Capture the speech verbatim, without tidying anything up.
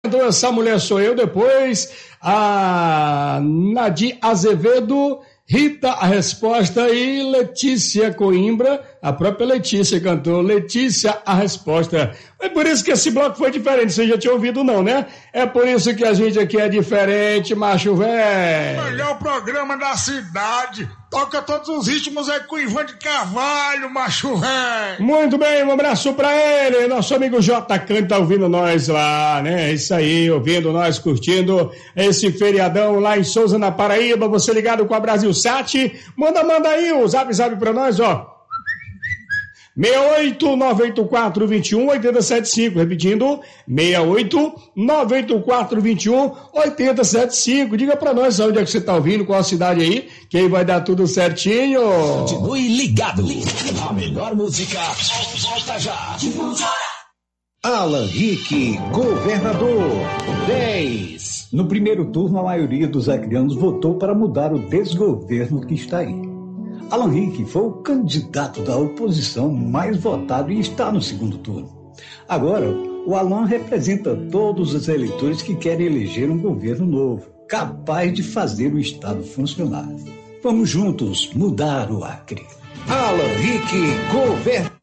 Essa mulher sou eu, depois a Nadir Azevedo, Rita a resposta e Letícia Coimbra, a própria Letícia cantou, Letícia a resposta. É por isso que esse bloco foi diferente, você já tinha ouvido não, né? É por isso que a gente aqui é diferente, macho velho. Melhor programa da cidade, toca todos os ritmos aí com o Ivan de Carvalho, macho velho. Muito bem, um abraço pra ele, nosso amigo J. Cante tá ouvindo nós lá, né? Isso aí, ouvindo nós, curtindo esse feriadão lá em Souza, na Paraíba, você ligado com a Brasil Sat, manda, manda aí o zap, zap pra nós, ó. seis oito nove oito quatro dois um oito zero sete cinco, repetindo, seis oito nove oito quatro dois um oito zero sete cinco. Diga pra nós onde é que você tá ouvindo, qual a cidade aí, que aí vai dar tudo certinho. Continue ligado, a melhor música volta já. Alan Rick, governador, dez. No primeiro turno, a maioria dos acrianos votou para mudar o desgoverno que está aí. Alan Rick foi o candidato da oposição mais votado e está no segundo turno. Agora, o Alan representa todos os eleitores que querem eleger um governo novo, capaz de fazer o Estado funcionar. Vamos juntos mudar o Acre. Alan Rick, governador.